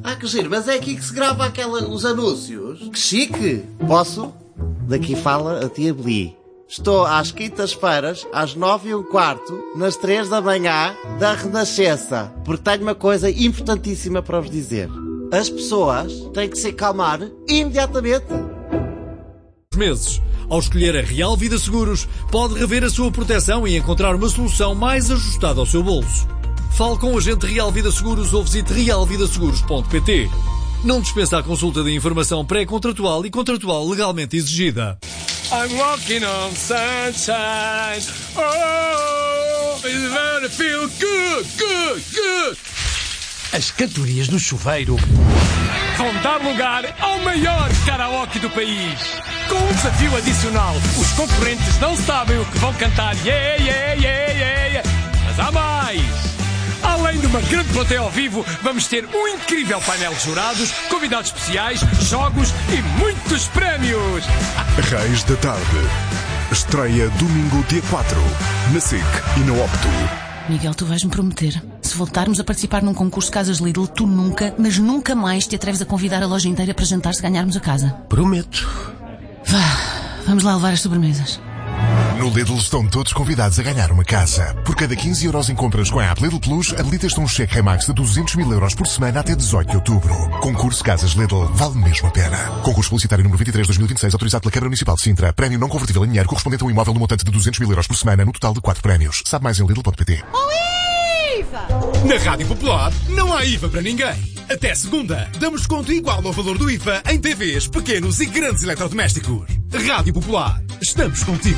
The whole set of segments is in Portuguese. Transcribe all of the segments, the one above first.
Ah, que giro, mas é aqui que se grava os anúncios. Que chique! Posso? Daqui fala a tia Beli. Estou às quintas-feiras, às 9h15, nas 3 da manhã, da Renascença. Porque tenho uma coisa importantíssima para vos dizer. As pessoas têm que se acalmar imediatamente. Meses. Ao escolher a Real Vida Seguros, pode rever a sua proteção e encontrar uma solução mais ajustada ao seu bolso. Fale com o agente Real Vida Seguros ou visite realvidaseguros.pt. Não dispensa a consulta de informação pré-contratual e contratual legalmente exigida. I'm walking on sunshine. Oh, it's gonna feel good, good, good. As cantorias do chuveiro vão dar lugar ao maior karaoke do país. Com um desafio adicional, os concorrentes não sabem o que vão cantar. Yeah, yeah, yeah, yeah, yeah. Mas há mais! Além de uma grande plateia ao vivo, vamos ter um incrível painel de jurados, convidados especiais, jogos e muitos prémios! Reis da Tarde. Estreia domingo, dia 4, na SIC e na Opto. Miguel, tu vais-me prometer. Se voltarmos a participar num concurso de casas Lidl, tu nunca, mas nunca mais te atreves a convidar a loja inteira para jantar se ganharmos a casa. Prometo. Vá, vamos lá levar as sobremesas. No Lidl estão todos convidados a ganhar uma casa. Por cada 15 euros em compras com a app Lidl Plus, habilitas-te um cheque Remax de 200 mil euros por semana até 18 de outubro. Concurso Casas Lidl. Vale mesmo a pena. Concurso publicitário número 23/2026, autorizado pela Câmara Municipal de Sintra. Prémio não convertível em dinheiro correspondente a um imóvel no montante de 200 mil euros por semana, no total de 4 prémios. Sabe mais em Lidl.pt. Na Rádio Popular não há IVA para ninguém. Até segunda, damos desconto igual ao valor do IVA em TVs, pequenos e grandes eletrodomésticos. Rádio Popular, estamos contigo.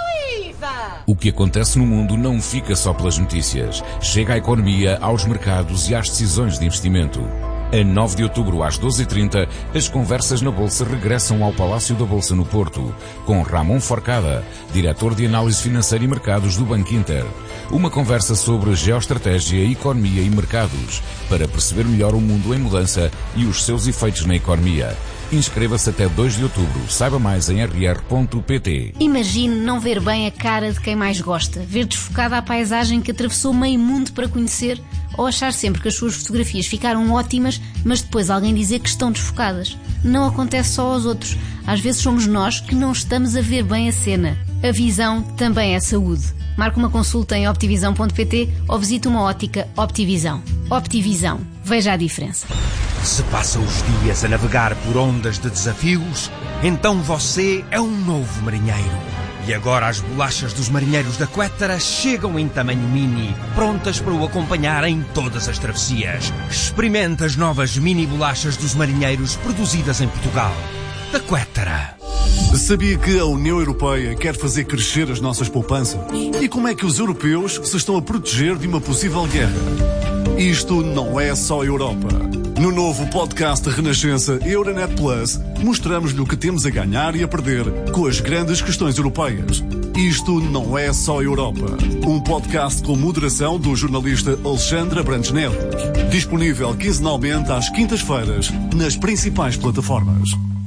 O que acontece no mundo não fica só pelas notícias. Chega à economia, aos mercados e às decisões de investimento. A 9 de outubro, às 12h30, as conversas na Bolsa regressam ao Palácio da Bolsa no Porto, com Ramon Forcada, diretor de Análise Financeira e Mercados do Banco Inter. Uma conversa sobre geoestratégia, economia e mercados, para perceber melhor o mundo em mudança e os seus efeitos na economia. Inscreva-se até 2 de outubro. Saiba mais em rr.pt. Imagine não ver bem a cara de quem mais gosta, ver desfocada a paisagem que atravessou meio mundo para conhecer, ou achar sempre que as suas fotografias ficaram ótimas, mas depois alguém dizer que estão desfocadas. Não acontece só aos outros. Às vezes somos nós que não estamos a ver bem a cena. A visão também é saúde. Marque uma consulta em optivisão.pt ou visite uma ótica Optivisão. Optivisão. Veja a diferença. Se passa os dias a navegar por ondas de desafios, então você é um novo marinheiro. E agora as bolachas dos marinheiros da Quettara chegam em tamanho mini, prontas para o acompanhar em todas as travessias. Experimente as novas mini bolachas dos marinheiros produzidas em Portugal. Da Quettara. Sabia que a União Europeia quer fazer crescer as nossas poupanças? E como é que os europeus se estão a proteger de uma possível guerra? Isto não é só Europa. No novo podcast de Renascença Euronet Plus, mostramos-lhe o que temos a ganhar e a perder com as grandes questões europeias. Isto não é só Europa. Um podcast com moderação do jornalista Alexandre Abrantes Neves. Disponível quinzenalmente às quintas-feiras nas principais plataformas.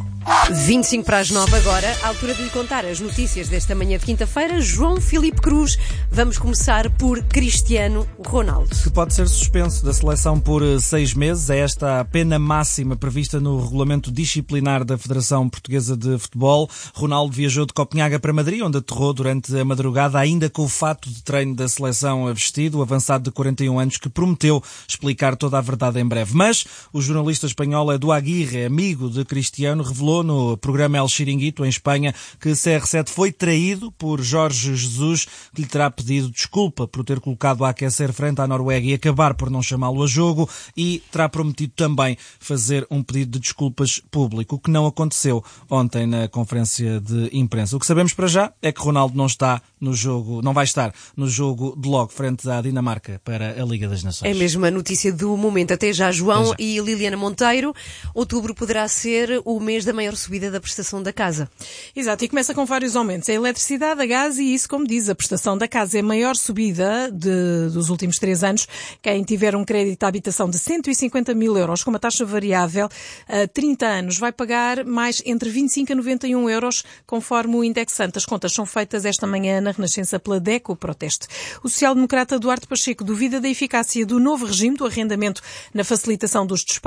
25 para as 9 agora, à altura de lhe contar as notícias desta manhã de quinta-feira. João Filipe Cruz, vamos começar por Cristiano Ronaldo. Que pode ser suspenso da seleção por 6 meses. É esta a pena máxima prevista no regulamento disciplinar da Federação Portuguesa de Futebol. Ronaldo viajou de Copenhaga para Madrid, onde aterrou durante a madrugada, ainda com o fato de treino da seleção vestido, o avançado de 41 anos, que prometeu explicar toda a verdade em breve. Mas o jornalista espanhol Edu Aguirre, amigo de Cristiano, revelou no programa El Chiringuito, em Espanha, que CR7 foi traído por Jorge Jesus, que lhe terá pedido desculpa por ter colocado a aquecer frente à Noruega e acabar por não chamá-lo a jogo, e terá prometido também fazer um pedido de desculpas público, o que não aconteceu ontem na conferência de imprensa. O que sabemos para já é que Ronaldo não vai estar no jogo de logo frente à Dinamarca para a Liga das Nações. É mesmo a notícia do momento. Até já, João. Até já. E Liliana Monteiro, outubro poderá ser o mês da maior subida da prestação da casa. Exato, e começa com vários aumentos. A eletricidade, a gás e isso, como diz, a prestação da casa é a maior subida dos últimos 3 anos. Quem tiver um crédito à habitação de 150 mil euros com uma taxa variável a 30 anos vai pagar mais entre 25 a 91 euros conforme o indexante. As contas são feitas esta manhã na Renascença pela DECO Proteste. O social-democrata Duarte Pacheco duvida da eficácia do novo regime do arrendamento na facilitação dos despejos